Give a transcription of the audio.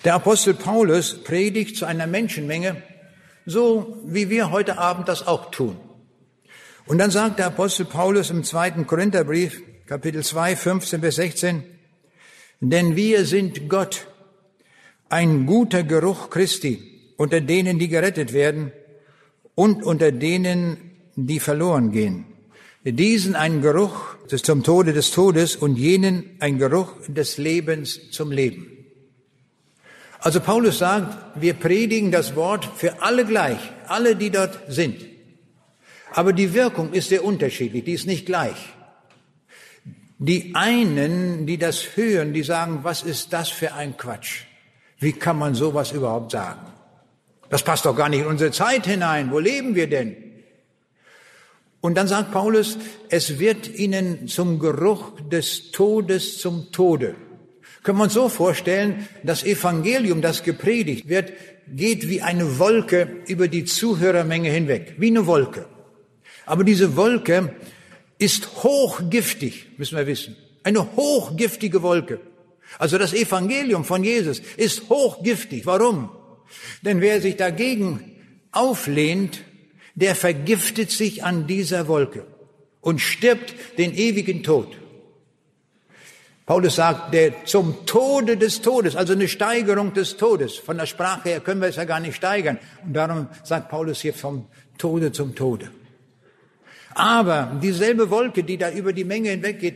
Der Apostel Paulus predigt zu einer Menschenmenge, so wie wir heute Abend das auch tun. Und dann sagt der Apostel Paulus im 2. Korintherbrief, Kapitel 2, 15 bis 16, denn wir sind Gott, ein guter Geruch Christi, unter denen, die gerettet werden und unter denen, die verloren gehen. Diesen ein Geruch zum Tode des Todes und jenen ein Geruch des Lebens zum Leben. Also Paulus sagt, wir predigen das Wort für alle gleich, alle, die dort sind. Aber die Wirkung ist sehr unterschiedlich, die ist nicht gleich. Die einen, die das hören, die sagen, was ist das für ein Quatsch? Wie kann man sowas überhaupt sagen? Das passt doch gar nicht in unsere Zeit hinein. Wo leben wir denn? Und dann sagt Paulus, es wird ihnen zum Geruch des Todes zum Tode. Können wir uns so vorstellen, das Evangelium, das gepredigt wird, geht wie eine Wolke über die Zuhörermenge hinweg. Wie eine Wolke. Aber diese Wolke ist hochgiftig, müssen wir wissen. Eine hochgiftige Wolke. Also das Evangelium von Jesus ist hochgiftig. Warum? Denn wer sich dagegen auflehnt, der vergiftet sich an dieser Wolke und stirbt den ewigen Tod. Paulus sagt, der zum Tode des Todes, also eine Steigerung des Todes. Von der Sprache her können wir es ja gar nicht steigern. Und darum sagt Paulus hier vom Tode zum Tode. Aber dieselbe Wolke, die da über die Menge hinweggeht,